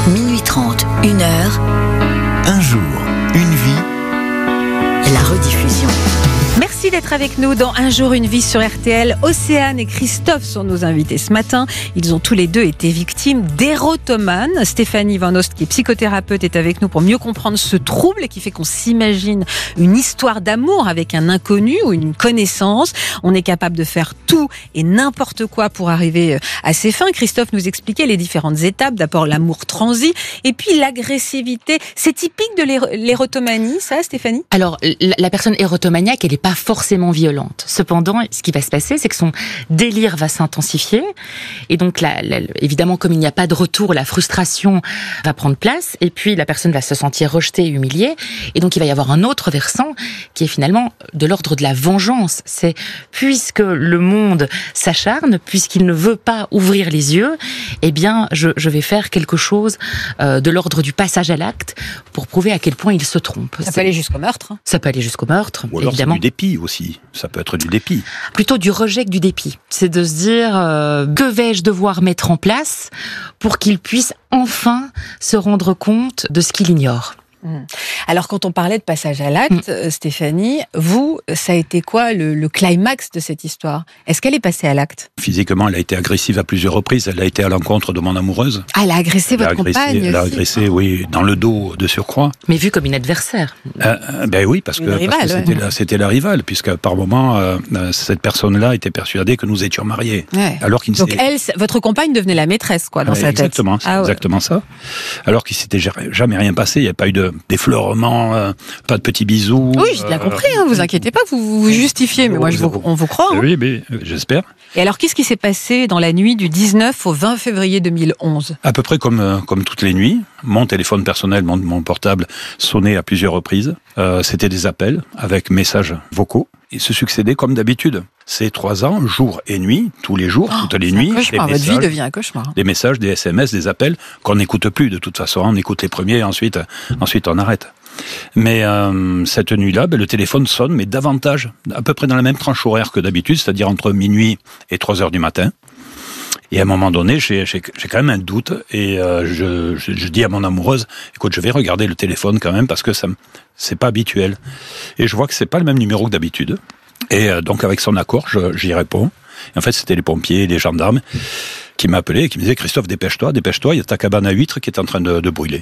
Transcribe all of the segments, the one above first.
Minuit 30, 1 heure. Un jour, une vie. La rediffusion. Merci d'être avec nous dans Un jour, une vie sur RTL. Océane et Christophe sont nos invités ce matin. Ils ont tous les deux été victimes d'érotomanes. Stéphanie Van Oost, qui est psychothérapeute, est avec nous pour mieux comprendre ce trouble qui fait qu'on s'imagine une histoire d'amour avec un inconnu ou une connaissance. On est capable de faire tout et n'importe quoi pour arriver à ses fins. Christophe nous expliquait les différentes étapes. D'abord l'amour transi et puis l'agressivité. C'est typique de l'érotomanie, ça, Stéphanie ? Alors, la personne érotomaniaque, elle n'est pas forcément violente. Cependant, ce qui va se passer, c'est que son délire va s'intensifier. Et donc, évidemment, comme il n'y a pas de retour, la frustration va prendre place. Et puis, la personne va se sentir rejetée et humiliée. Et donc, il va y avoir un autre versant qui est finalement de l'ordre de la vengeance. C'est puisque le monde s'acharne, puisqu'il ne veut pas ouvrir les yeux, eh bien, je vais faire quelque chose de l'ordre du passage à l'acte pour prouver à quel point il se trompe. Ça peut aller jusqu'au meurtre. Ça peut aller jusqu'au meurtre, ou alors évidemment. C'est du dépit aussi. Ça peut être du dépit. Plutôt du rejet que du dépit. C'est de se dire que vais-je devoir mettre en place pour qu'il puisse enfin se rendre compte de ce qu'il ignore. Alors, quand on parlait de passage à l'acte, Stéphanie, vous, ça a été quoi le climax de cette histoire ? Est-ce qu'elle est passée à l'acte ? Physiquement, elle a été agressive à plusieurs reprises. Elle a été à l'encontre de mon amoureuse. Ah, elle a agressé votre compagne aussi. Elle a agressé, oui, dans le dos de surcroît. Mais vu comme une adversaire. Ben oui, parce que c'était la rivale, puisque par moment, cette personne-là était persuadée que nous étions mariés. Ouais. Alors qu'il Donc votre compagne devenait la maîtresse, quoi, dans sa tête. Exactement, c'est exactement ça. Alors qu'il s'était jamais rien passé. Il n'y avait pas eu d'effleurement, pas de petits bisous. Oui, j'ai bien compris, vous inquiétez pas, vous vous justifiez, mais moi on vous croit. Hein. Oui, mais j'espère. Et alors, qu'est-ce qui s'est passé dans la nuit du 19 au 20 février 2011 ? À peu près comme toutes les nuits, mon téléphone personnel, mon portable sonnait à plusieurs reprises. C'était des appels avec messages vocaux. Ils se succédaient comme d'habitude. C'est 3 ans, jour et nuit, tous les jours, toutes les nuits. Votre vie devient un cauchemar. Des messages, des SMS, des appels qu'on n'écoute plus. De toute façon, on écoute les premiers, ensuite on arrête. Mais cette nuit-là, le téléphone sonne, mais davantage, à peu près dans la même tranche horaire que d'habitude, c'est-à-dire entre minuit et 3 heures du matin. Et à un moment donné, j'ai quand même un doute, et je dis à mon amoureuse, écoute, je vais regarder le téléphone quand même, parce que c'est pas habituel. Et je vois que c'est pas le même numéro que d'habitude. Et donc avec son accord, j'y réponds. Et en fait, c'était les pompiers, les gendarmes qui m'appelaient et qui me disaient, Christophe, dépêche-toi, il y a ta cabane à huîtres qui est en train de brûler.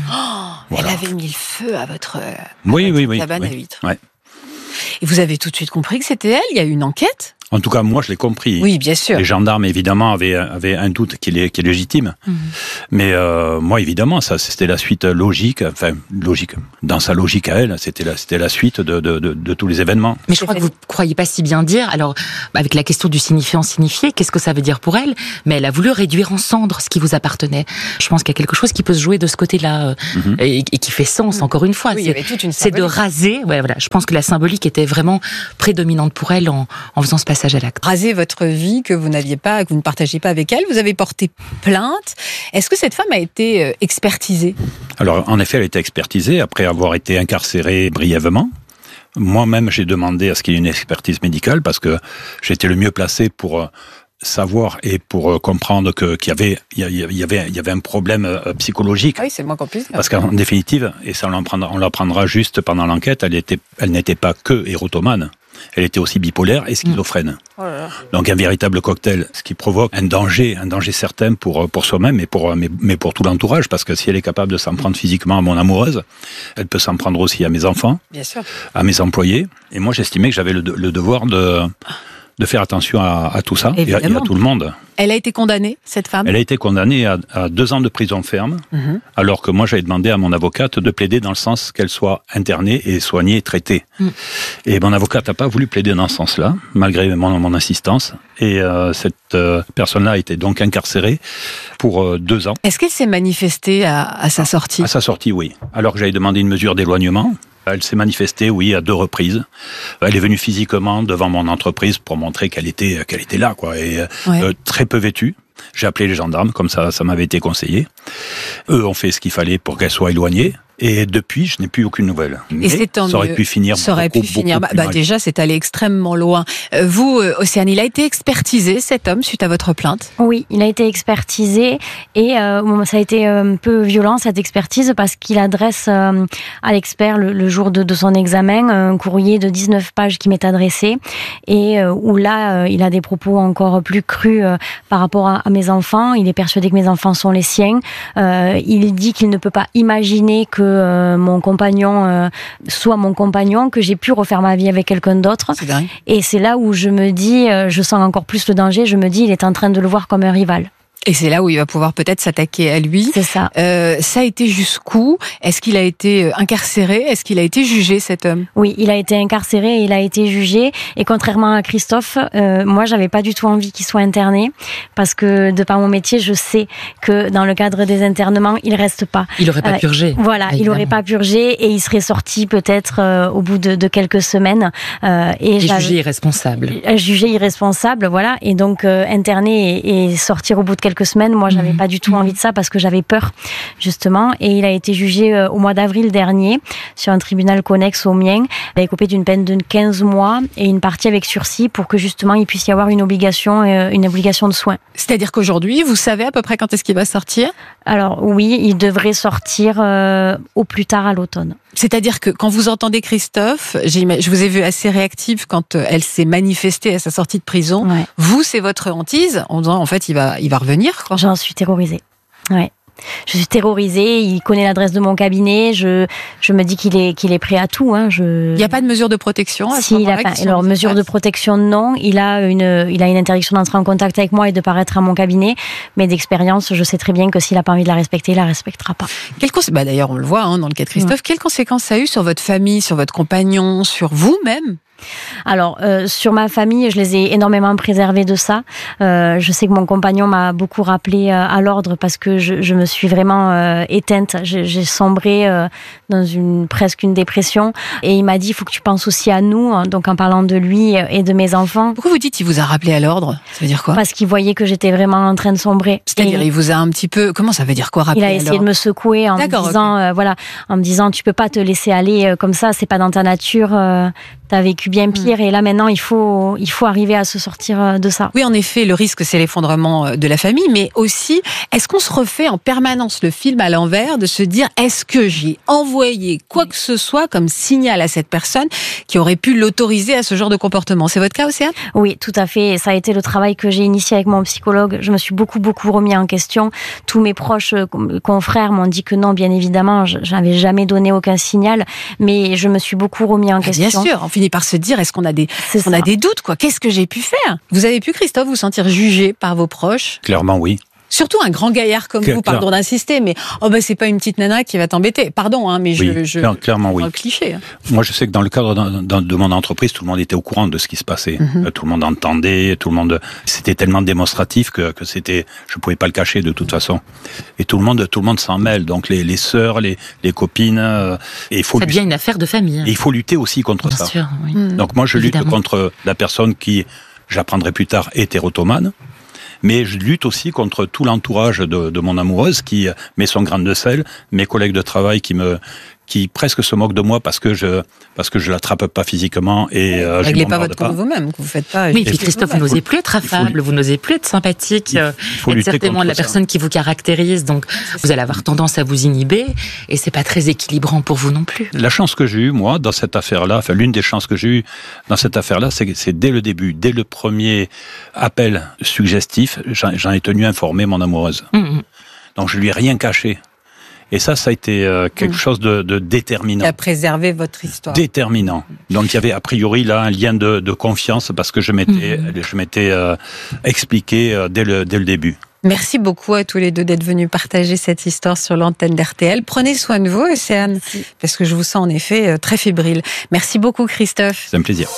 Voilà. Elle avait mis le feu à votre cabane à huîtres. Ouais. Et vous avez tout de suite compris que c'était elle ? Il y a eu une enquête ? En tout cas, moi, je l'ai compris. Oui, bien sûr. Les gendarmes, évidemment, avaient un doute qui est légitime. Mais moi, évidemment, ça, c'était la suite logique. Enfin, logique. Dans sa logique à elle, c'était la suite de tous les événements. Mais je crois que vous ne croyez pas si bien dire. Alors, avec la question du signifiant-signifié, qu'est-ce que ça veut dire pour elle ? Mais elle a voulu réduire en cendres ce qui vous appartenait. Je pense qu'il y a quelque chose qui peut se jouer de ce côté-là et qui fait sens, encore une fois. Oui, c'est de raser. Ouais, voilà. Je pense que la symbolique était vraiment prédominante pour elle en faisant ce passage à l'acte. Raser votre vie que vous n'aviez pas, que vous ne partagez pas avec elle, vous avez porté plainte. Est-ce que cette femme a été expertisée ? Alors, en effet, elle a été expertisée après avoir été incarcérée brièvement. Moi-même, j'ai demandé à ce qu'il y ait une expertise médicale parce que j'étais le mieux placé pour savoir et pour comprendre qu'il y avait un problème psychologique. Oui, c'est le moins qu'on puisse dire. Parce qu'en définitive, et ça on l'apprendra juste pendant l'enquête, elle n'était pas que érotomane. Elle était aussi bipolaire et schizophrène. Oh là là. Donc un véritable cocktail, ce qui provoque un danger certain pour soi-même mais pour tout l'entourage, parce que si elle est capable de s'en prendre physiquement à mon amoureuse, elle peut s'en prendre aussi à mes enfants, bien sûr, à mes employés. Et moi, j'estimais que j'avais le devoir de faire attention à tout ça et à tout le monde. Elle a été condamnée, cette femme ? Elle a été condamnée à 2 ans de prison ferme, alors que moi j'avais demandé à mon avocate de plaider dans le sens qu'elle soit internée et soignée, traitée. Et mon avocate n'a pas voulu plaider dans ce sens-là, malgré mon insistance. Et cette personne-là a été donc incarcérée pour 2 ans. Est-ce qu'elle s'est manifestée à sa sortie ? À sa sortie, oui. Alors que j'avais demandé une mesure d'éloignement. Elle s'est manifestée, oui, à 2 reprises. Elle est venue physiquement devant mon entreprise pour montrer qu'elle était là, quoi. Et très peu vêtue. J'ai appelé les gendarmes, comme ça m'avait été conseillé. Eux ont fait ce qu'il fallait pour qu'elle soit éloignée. Et depuis, je n'ai plus aucune nouvelle. Et c'est tant mieux. Ça aurait pu finir. Déjà, c'est allé extrêmement loin. Vous, Océane, il a été expertisé, cet homme, suite à votre plainte? Oui, il a été expertisé et ça a été un peu violent, cette expertise, parce qu'il adresse à l'expert, le jour de son examen, un courrier de 19 pages qui m'est adressé et où là, il a des propos encore plus crus par rapport à mes enfants. Il est persuadé que mes enfants sont les siens. Il dit qu'il ne peut pas imaginer que mon compagnon soit mon compagnon, que j'ai pu refaire ma vie avec quelqu'un d'autre. C'est dingue. Et c'est là où je me dis, je sens encore plus le danger, je me dis, il est en train de le voir comme un rival. Et c'est là où il va pouvoir peut-être s'attaquer à lui. C'est ça. Ça a été jusqu'où? Est-ce qu'il a été incarcéré? Est-ce qu'il a été jugé, cet homme? Oui, il a été incarcéré et il a été jugé. Et contrairement à Christophe, moi, j'avais pas du tout envie qu'il soit interné, parce que de par mon métier, je sais que dans le cadre des internements, il reste pas. Il aurait pas purgé. Voilà, il aurait pas purgé et il serait sorti peut-être au bout de quelques semaines. Et jugé irresponsable. Jugé irresponsable, voilà. Et donc interné et sortir au bout de quelques semaines, moi j'avais pas du tout envie de ça, parce que j'avais peur justement. Et il a été jugé au mois d'avril dernier sur un tribunal connexe au mien. Il a écopé d'une peine de 15 mois et une partie avec sursis, pour que justement il puisse y avoir une obligation de soins. C'est-à-dire qu'aujourd'hui, vous savez à peu près quand est-ce qu'il va sortir? Alors oui, il devrait sortir au plus tard à l'automne. C'est-à-dire que quand vous entendez Christophe, je vous ai vu assez réactive quand elle s'est manifestée à sa sortie de prison. Ouais. Vous, c'est votre hantise en disant, en fait, il va revenir, quoi. J'en suis terrorisée. Ouais. Je suis terrorisée, il connaît l'adresse de mon cabinet, je me dis qu'il est prêt à tout. Il n'y a pas de mesure de protection à ce moment-là? Alors, mesure de protection, non. Il a une interdiction d'entrer en contact avec moi et de paraître à mon cabinet. Mais d'expérience, je sais très bien que s'il n'a pas envie de la respecter, il la respectera pas. D'ailleurs, on le voit dans le cas de Christophe. Quelles conséquences ça a eu sur votre famille, sur votre compagnon, sur vous-même? Alors, sur ma famille, je les ai énormément préservés de ça. Je sais que mon compagnon m'a beaucoup rappelé à l'ordre, parce que je me suis vraiment éteinte. J'ai sombré dans presque une dépression. Et il m'a dit, il faut que tu penses aussi à nous, donc en parlant de lui et de mes enfants. Pourquoi vous dites il vous a rappelé à l'ordre? Ça veut dire quoi? Parce qu'il voyait que j'étais vraiment en train de sombrer. C'est-à-dire, il vous a un petit peu... Comment ça veut dire quoi, rappeler à l'ordre? Il a essayé de me secouer en me disant, tu peux pas te laisser aller comme ça, c'est pas dans ta nature... T'as vécu bien pire et là maintenant il faut arriver à se sortir de ça. Oui, en effet, le risque c'est l'effondrement de la famille, mais aussi est-ce qu'on se refait en permanence le film à l'envers, de se dire est-ce que j'ai envoyé quoi que ce soit comme signal à cette personne qui aurait pu l'autoriser à ce genre de comportement? C'est votre cas, Océane? Oui, tout à fait. Ça a été le travail que j'ai initié avec mon psychologue. Je me suis beaucoup remis en question. Tous mes proches confrères m'ont dit que non, bien évidemment, j'avais jamais donné aucun signal, mais je me suis beaucoup remis en question. Bien sûr. On finit par se dire, est-ce qu'on a des doutes, quoi? Qu'est-ce que j'ai pu faire? Vous avez pu, Christophe, vous sentir jugé par vos proches? Clairement, oui. Surtout un grand gaillard comme vous, pardon d'insister, mais c'est pas une petite nana qui va t'embêter. Pardon, mais clairement, oui. Dans le cliché. Moi, je sais que dans le cadre de mon entreprise, tout le monde était au courant de ce qui se passait. Tout le monde entendait, c'était tellement démonstratif que je pouvais pas le cacher de toute façon. Et tout le monde s'en mêle. Donc les sœurs, les copines, et il faut. Ça devient une affaire de famille. Et il faut lutter aussi contre ça. Bien sûr, oui. Donc moi, je lutte contre la personne qui, j'apprendrai plus tard, est érotomane. Mais je lutte aussi contre tout l'entourage de mon amoureuse qui met son grain de sel, mes collègues de travail qui presque se moquent de moi parce que je l'attrape pas physiquement et je réglez pas votre compte vous-même, que vous faites pas. Oui, puis Christophe, vous n'osez plus être affable, vous n'osez plus être sympathique, être certainement la personne qui vous caractérise, donc vous allez avoir tendance à vous inhiber et c'est pas très équilibrant pour vous non plus. La chance que j'ai eue, moi, dans cette affaire-là, l'une des chances que j'ai eues dans cette affaire-là, c'est dès le début, dès le premier appel suggestif, j'en ai tenu informer mon amoureuse. Donc je lui ai rien caché. Et ça a été quelque chose de déterminant. Qui a préservé votre histoire. Déterminant. Donc il y avait a priori là un lien de confiance parce que je m'étais expliqué dès le début. Merci beaucoup à tous les deux d'être venus partager cette histoire sur l'antenne d'RTL. Prenez soin de vous, Océane, parce que je vous sens en effet très fébrile. Merci beaucoup, Christophe. C'est un plaisir.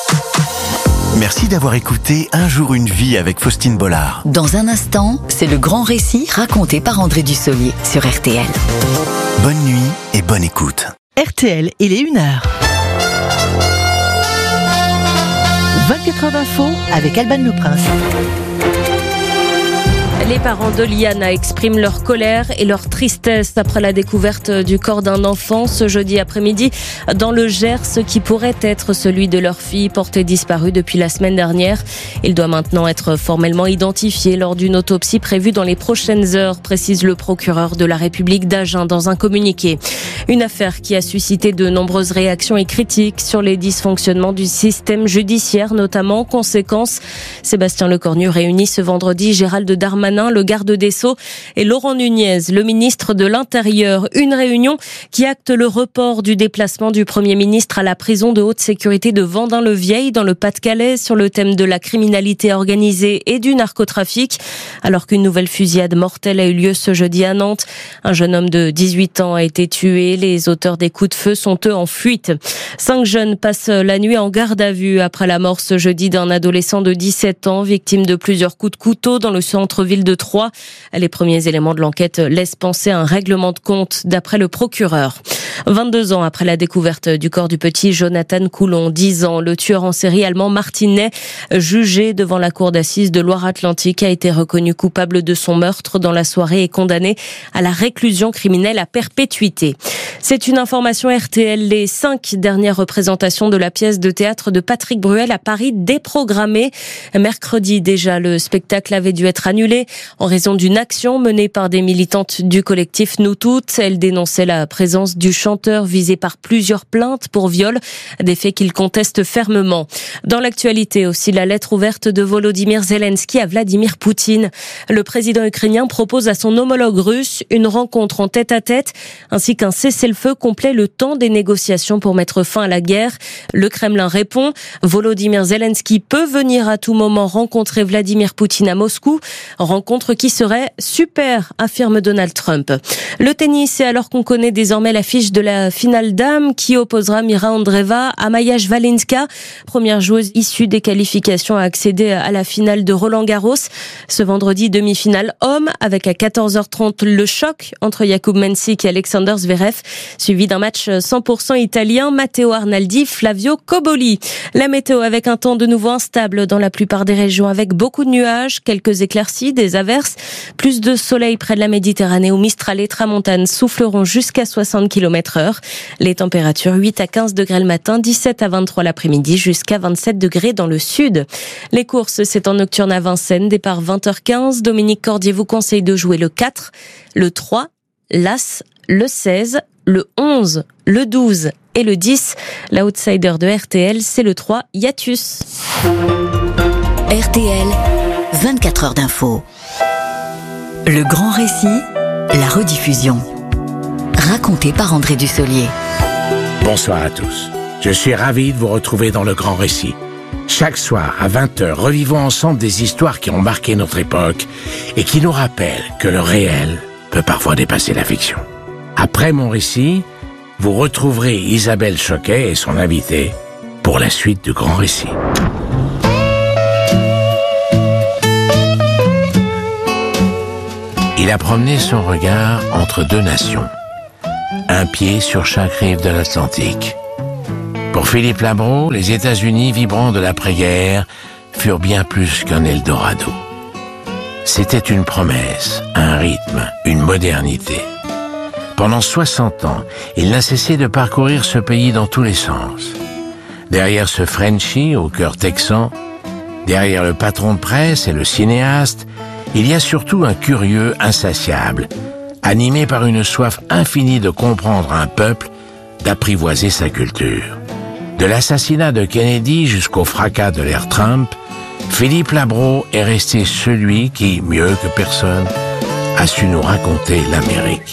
Merci d'avoir écouté Un jour une vie avec Faustine Bollard. Dans un instant, c'est le grand récit raconté par André Dussolier sur RTL. Bonne nuit et bonne écoute. RTL, il est 1h. 24 heures d'info avec Alban Le Prince. Les parents de Liana expriment leur colère et leur tristesse après la découverte du corps d'un enfant ce jeudi après-midi dans le Gers, qui pourrait être celui de leur fille portée disparue depuis la semaine dernière. Il doit maintenant être formellement identifié lors d'une autopsie prévue dans les prochaines heures, précise le procureur de la République d'Agen dans un communiqué. Une affaire qui a suscité de nombreuses réactions et critiques sur les dysfonctionnements du système judiciaire, notamment. Conséquence, Sébastien Lecornu réunit ce vendredi Gérald Darmanin, le garde des Sceaux, et Laurent Nunez, le ministre de l'Intérieur. Une réunion qui acte le report du déplacement du Premier ministre à la prison de haute sécurité de Vendin-le-Vieil dans le Pas-de-Calais sur le thème de la criminalité organisée et du narcotrafic, alors qu'une nouvelle fusillade mortelle a eu lieu ce jeudi à Nantes. Un jeune homme de 18 ans a été tué. Les auteurs des coups de feu sont eux en fuite. 5 jeunes passent la nuit en garde à vue après la mort ce jeudi d'un adolescent de 17 ans, victime de plusieurs coups de couteau dans le centre-ville de Troyes. Les premiers éléments de l'enquête laissent penser à un règlement de compte d'après le procureur. 22 ans après la découverte du corps du petit Jonathan Coulon, 10 ans, le tueur en série allemand Martinet, jugé devant la cour d'assises de Loire-Atlantique, a été reconnu coupable de son meurtre dans la soirée et condamné à la réclusion criminelle à perpétuité. C'est une information RTL. Les 5 dernières représentations de la pièce de théâtre de Patrick Bruel à Paris déprogrammées. Mercredi déjà, le spectacle avait dû être annulé en raison d'une action menée par des militantes du collectif Nous Toutes. Elles dénonçaient la présence du chanteur visé par plusieurs plaintes pour viol, des faits qu'il conteste fermement. Dans l'actualité aussi, la lettre ouverte de Volodymyr Zelensky à Vladimir Poutine. Le président ukrainien propose à son homologue russe une rencontre en tête-à-tête ainsi qu'un cessez-le-feu complet le temps des négociations pour mettre fin à la guerre. Le Kremlin répond, Volodymyr Zelensky peut venir à tout moment rencontrer Vladimir Poutine à Moscou, rencontre qui serait super, affirme Donald Trump. Le tennis, et alors qu'on connaît désormais l'affiche de la finale dames qui opposera Mira Andreeva à Maja Svalinska, première joueuse issue des qualifications à accéder à la finale de Roland-Garros. Ce vendredi, demi-finale homme avec à 14h30 le choc entre Jakub Mensik et Alexander Zverev, suivi d'un match 100% italien, Matteo Arnaldi, Flavio Cobolli. La météo avec un temps de nouveau instable dans la plupart des régions avec beaucoup de nuages, quelques éclaircies, des averses, plus de soleil près de la Méditerranée où Mistral et Tramontane souffleront jusqu'à 60 km/h. Les températures 8 à 15 degrés le matin, 17 à 23 l'après-midi, jusqu'à 27 degrés dans le sud. Les courses, c'est en nocturne à Vincennes, départ 20h15. Dominique Cordier vous conseille de jouer le 4, le 3, l'As, le 16, le 11, le 12 et le 10. L'outsider de RTL, c'est le 3, Hiatus. RTL, 24 heures d'info. Le grand récit, la rediffusion. Raconté par André Dussolier. Bonsoir à tous. Je suis ravi de vous retrouver dans le grand récit. Chaque soir, à 20h, revivons ensemble des histoires qui ont marqué notre époque et qui nous rappellent que le réel peut parfois dépasser la fiction. Après mon récit, vous retrouverez Isabelle Choquet et son invité pour la suite du grand récit. Il a promené son regard entre deux nations, un pied sur chaque rive de l'Atlantique. Pour Philippe Labro, les États-Unis vibrants de l'après-guerre furent bien plus qu'un Eldorado. C'était une promesse, un rythme, une modernité. Pendant 60 ans, il n'a cessé de parcourir ce pays dans tous les sens. Derrière ce Frenchie au cœur texan, derrière le patron de presse et le cinéaste, il y a surtout un curieux insatiable, animé par une soif infinie de comprendre un peuple, d'apprivoiser sa culture. De l'assassinat de Kennedy jusqu'au fracas de l'ère Trump, Philippe Labro est resté celui qui, mieux que personne, a su nous raconter l'Amérique.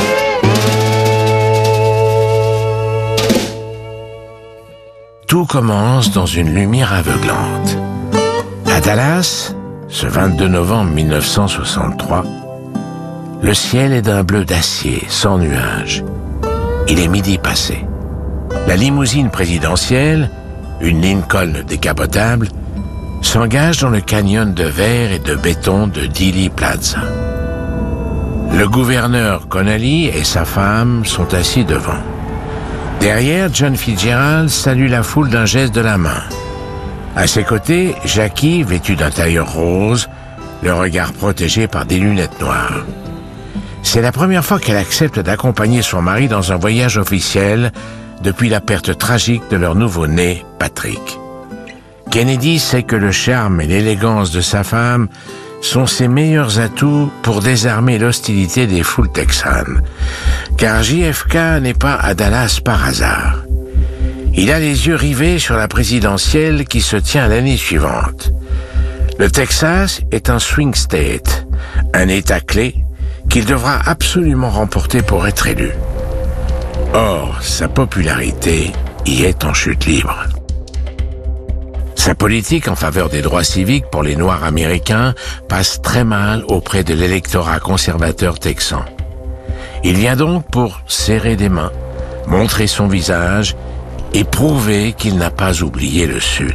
Tout commence dans une lumière aveuglante. À Dallas, ce 22 novembre 1963, le ciel est d'un bleu d'acier, sans nuages. Il est midi passé. La limousine présidentielle, une Lincoln décapotable, s'engage dans le canyon de verre et de béton de Dealey Plaza. Le gouverneur Connally et sa femme sont assis devant. Derrière, John Fitzgerald salue la foule d'un geste de la main. À ses côtés, Jackie, vêtu d'un tailleur rose, le regard protégé par des lunettes noires. C'est la première fois qu'elle accepte d'accompagner son mari dans un voyage officiel depuis la perte tragique de leur nouveau-né, Patrick. Kennedy sait que le charme et l'élégance de sa femme sont ses meilleurs atouts pour désarmer l'hostilité des foules texanes. Car JFK n'est pas à Dallas par hasard. Il a les yeux rivés sur la présidentielle qui se tient l'année suivante. Le Texas est un swing state, un État clé qu'il devra absolument remporter pour être élu. Or, sa popularité y est en chute libre. Sa politique en faveur des droits civiques pour les Noirs américains passe très mal auprès de l'électorat conservateur texan. Il vient donc pour serrer des mains, montrer son visage et prouver qu'il n'a pas oublié le Sud.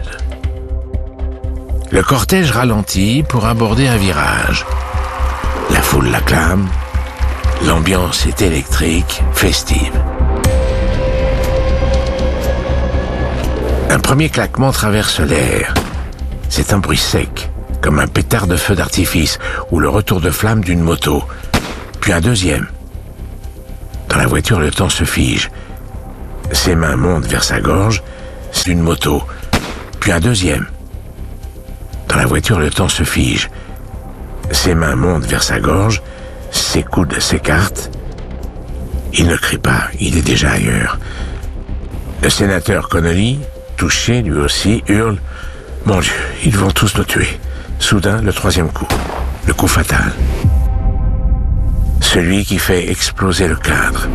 Le cortège ralentit pour aborder un virage. La foule l'acclame, l'ambiance est électrique, festive. Un premier claquement traverse l'air. C'est un bruit sec, comme un pétard de feu d'artifice ou le retour de flamme d'une moto. Puis un deuxième. Dans la voiture, le temps se fige. Ses mains montent vers sa gorge. C'est une moto. Puis un deuxième. Dans la voiture, le temps se fige. Ses mains montent vers sa gorge. Ses coudes s'écartent. Il ne crie pas, il est déjà ailleurs. Le sénateur Connolly, touché lui aussi, hurle « Mon Dieu, ils vont tous nous tuer !» Soudain, le troisième coup. Le coup fatal. Celui qui fait exploser le cadre.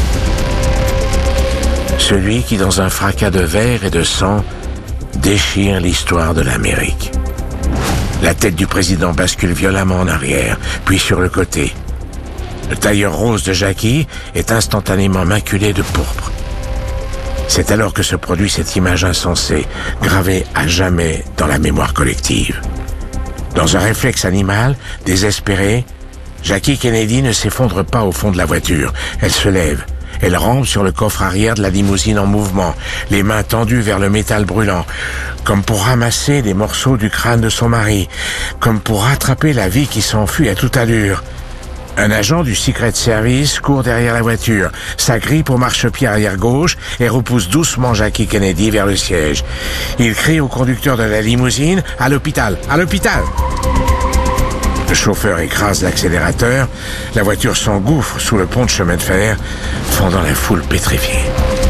Celui qui, dans un fracas de verre et de sang, déchire l'histoire de l'Amérique. La tête du président bascule violemment en arrière, puis sur le côté. Le tailleur rose de Jackie est instantanément maculé de pourpre. C'est alors que se produit cette image insensée, gravée à jamais dans la mémoire collective. Dans un réflexe animal, désespéré, Jackie Kennedy ne s'effondre pas au fond de la voiture. Elle se lève. Elle rampe sur le coffre arrière de la limousine en mouvement, les mains tendues vers le métal brûlant, comme pour ramasser des morceaux du crâne de son mari, comme pour rattraper la vie qui s'enfuit à toute allure. Un agent du Secret Service court derrière la voiture, s'agrippe au marchepied arrière gauche et repousse doucement Jackie Kennedy vers le siège. Il crie au conducteur de la limousine « À l'hôpital! À l'hôpital !» Le chauffeur écrase l'accélérateur, la voiture s'engouffre sous le pont de chemin de fer, fendant la foule pétrifiée.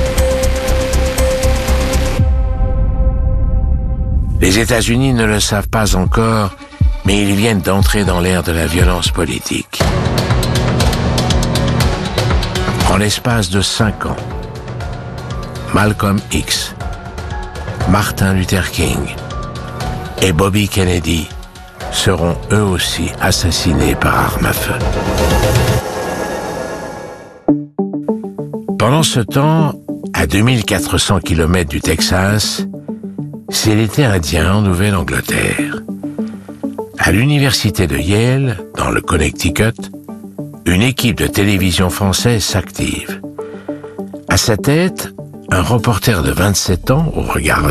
Les États-Unis ne le savent pas encore, mais ils viennent d'entrer dans l'ère de la violence politique. En l'espace de 5 ans, Malcolm X, Martin Luther King et Bobby Kennedy seront eux aussi assassinés par arme à feu. Pendant ce temps, à 2400 km du Texas, c'est l'été indien en Nouvelle-Angleterre. À l'université de Yale, dans le Connecticut, une équipe de télévision française s'active. À sa tête, un reporter de 27 ans, au regard